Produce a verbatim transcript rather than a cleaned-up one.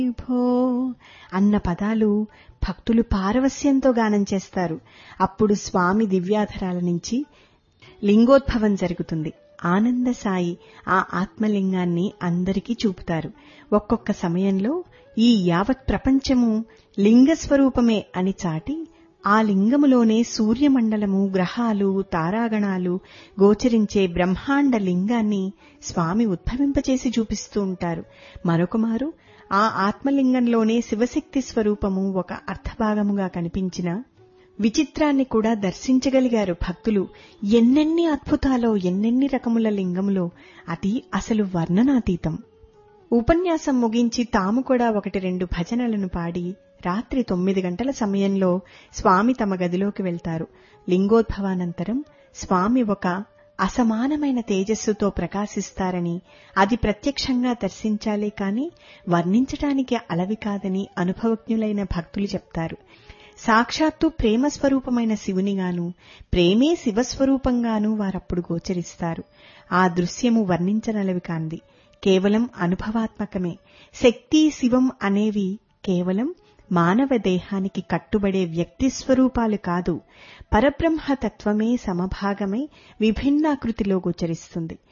భో అన్న పదాలు భక్తులు పారవస్యంతో గానం చేస్తారు. అప్పుడు స్వామి దివ్యాధరాల నుంచి లింగోద్భవం జరుగుతుంది. ఆనంద సాయి ఆ ఆత్మలింగాన్ని అందరికీ చూపుతారు. ఒక్కొక్క సమయంలో ఈ యావత్ ప్రపంచము లింగస్వరూపమే అని చాటి ఆ లింగములోనే సూర్యమండలము, గ్రహాలు, తారాగణాలు గోచరించే బ్రహ్మాండ లింగాన్ని స్వామి ఉద్భవింపచేసి చూపిస్తూ ఉంటారు. మరొకమారు ఆ ఆత్మలింగంలోనే శివశక్తి స్వరూపము ఒక అర్థభాగముగా కనిపించిన విచిత్రాన్ని కూడా దర్శించగలిగారు భక్తులు. ఎన్నెన్ని అద్భుతాలో, ఎన్నెన్ని రకముల లింగములో అది అసలు వర్ణనాతీతం. ఉపన్యాసం ముగించి తాము కూడా ఒకటి రెండు భజనలను పాడి రాత్రి తొమ్మిది గంటల సమయంలో స్వామి తమ గదిలోకి వెళ్తారు. లింగోద్భవానంతరం స్వామి ఒక అసమానమైన తేజస్సుతో ప్రకాశిస్తారని, అది ప్రత్యక్షంగా దర్శించాలే కాని వర్ణించటానికి అలవి కాదని అనుభవజ్ఞులైన భక్తులు చెప్తారు. సాక్షాత్తు ప్రేమస్వరూపమైన శివునిగాను, ప్రేమే శివస్వరూపంగానూ వారప్పుడు గోచరిస్తారు. ఆ దృశ్యము వర్ణించనలవి కాంది, కేవలం అనుభవాత్మకమే. శక్తి, శివం అనేవి కేవలం మానవ దేహానికి కట్టుబడే వ్యక్తి స్వరూపాలు కాదు, పరబ్రహ్మతత్వమే సమభాగమై విభిన్నాకృతిలో గోచరిస్తుంది.